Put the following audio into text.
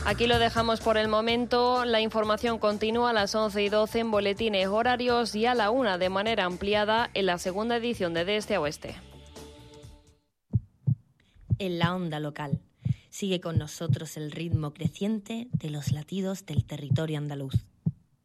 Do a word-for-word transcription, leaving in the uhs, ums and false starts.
Aquí lo dejamos por el momento. La información continúa a las once y doce en boletines horarios y a la una de manera ampliada en la segunda edición de De Este a Oeste. En la onda local. Sigue con nosotros el ritmo creciente de los latidos del territorio andaluz.